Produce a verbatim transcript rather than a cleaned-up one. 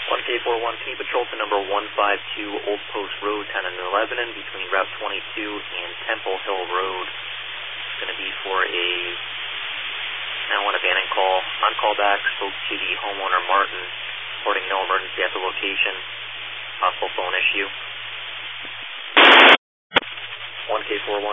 one K four one, can you patrol to number one five two Old Post Road, ten and eleven, and between Route twenty-two and Temple Hill Road. It's going to be for a nine one abandoned call. On call back, spoke to the homeowner Martin, reporting no emergency at the location. Possible phone issue. one K four one.